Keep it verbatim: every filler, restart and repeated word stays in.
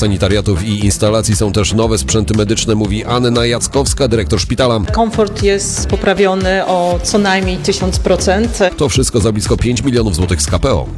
sanitariatów i instalacji są też nowe sprzęty medyczne, mówi Anna Jackowska, dyrektor szpitala. Komfort jest poprawiony o co najmniej tysiąc procent. To wszystko za blisko pięć milionów złotych z K P O.